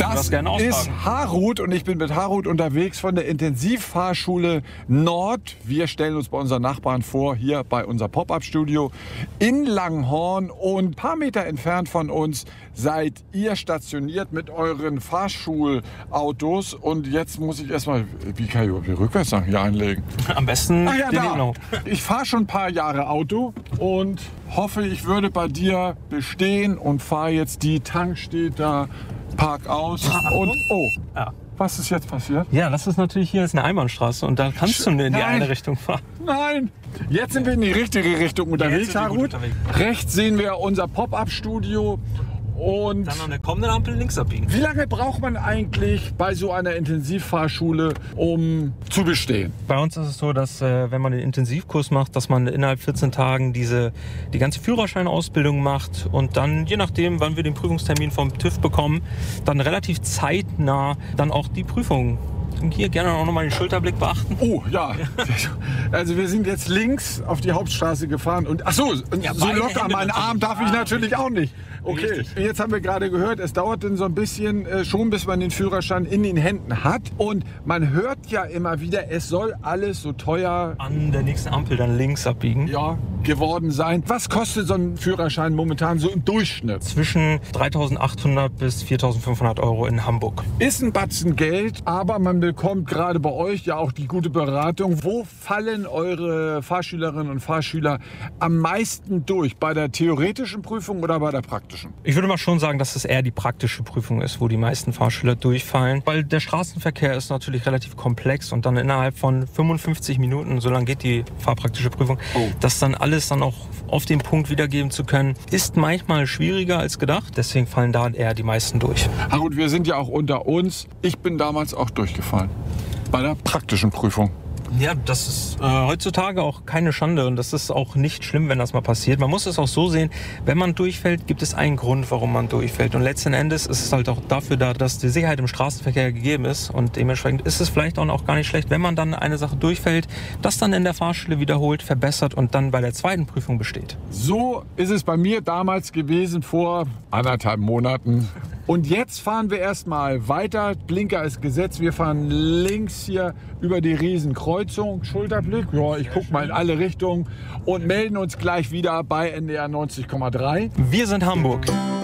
Das gerne ist austragen. Harut und ich bin mit Harut unterwegs von der Intensivfahrschule Nord. Wir stellen uns bei unseren Nachbarn vor, hier bei unser Pop-Up-Studio in Langhorn. Und ein paar Meter entfernt von uns seid ihr stationiert mit euren Fahrschulautos. Und jetzt muss ich erstmal, wie kann ich überhaupt die Rückwärtssachen hier einlegen? Am besten Ach ja, den da. Inno. Ich fahre schon ein paar Jahre Auto und hoffe, ich würde bei dir bestehen und fahre jetzt, die Tank steht da, park aus und oh, Ja. was ist jetzt passiert? Ja, das ist natürlich hier ist eine Einbahnstraße und da kannst du nur in die Nein. eine Richtung fahren. Nein, jetzt sind wir in die richtige Richtung unterwegs, sind wir gut Harut. unterwegs. Rechts sehen wir unser Pop-Up-Studio und Dann an der kommenden Ampel links abbiegen. wie lange braucht man eigentlich bei so einer Intensivfahrschule, um zu bestehen? Bei uns ist es so, dass wenn man den Intensivkurs macht, dass man innerhalb 14 Tagen die ganze Führerscheinausbildung macht und dann, je nachdem, wann wir den Prüfungstermin vom TÜV bekommen, dann relativ zeitnah dann auch die Prüfung. Hier gerne auch nochmal den Schulterblick beachten. Oh ja, also wir sind jetzt links auf die Hauptstraße gefahren und ach so, so beide locker, Hände meinen Arm natürlich. darf ich natürlich auch nicht. Okay, Richtig. jetzt haben wir gerade gehört, es dauert dann so ein bisschen schon, bis man den Führerschein in den Händen hat. Und man hört ja immer wieder, es soll alles so teuer An der nächsten Ampel dann links abbiegen. geworden sein. Was kostet so ein Führerschein momentan so im Durchschnitt? Zwischen 3.800 bis 4.500 Euro in Hamburg. Ist ein Batzen Geld, aber man bekommt gerade bei euch ja auch die gute Beratung. Wo fallen eure Fahrschülerinnen und Fahrschüler am meisten durch? Bei der theoretischen Prüfung oder bei der praktischen? Ich würde mal schon sagen, dass es eher die praktische Prüfung ist, wo die meisten Fahrschüler durchfallen. Weil der Straßenverkehr ist natürlich relativ komplex und dann innerhalb von 55 Minuten, so lange geht die fahrpraktische Prüfung, das dann alles dann auch auf den Punkt wiedergeben zu können, ist manchmal schwieriger als gedacht. Deswegen fallen da eher die meisten durch. Harut, wir sind ja auch unter uns. Ich bin damals auch durchgefallen. Bei der praktischen Prüfung. Ja, das ist heutzutage auch keine Schande und das ist auch nicht schlimm, wenn das mal passiert. Man muss es auch so sehen, wenn man durchfällt, gibt es einen Grund, warum man durchfällt. Und letzten Endes ist es halt auch dafür da, dass die Sicherheit im Straßenverkehr gegeben ist. Und dementsprechend ist es vielleicht auch gar nicht schlecht, wenn man dann eine Sache durchfällt, das dann in der Fahrschule wiederholt, verbessert und dann bei der zweiten Prüfung besteht. So ist es bei mir damals gewesen vor 1,5 Monaten. Und jetzt fahren wir erstmal weiter. Blinker ist gesetzt. Wir fahren links hier über die Riesenkreuzung. Schulterblick. Ja, ich gucke mal in alle Richtungen und melden uns gleich wieder bei NDR 90,3. Wir sind Hamburg.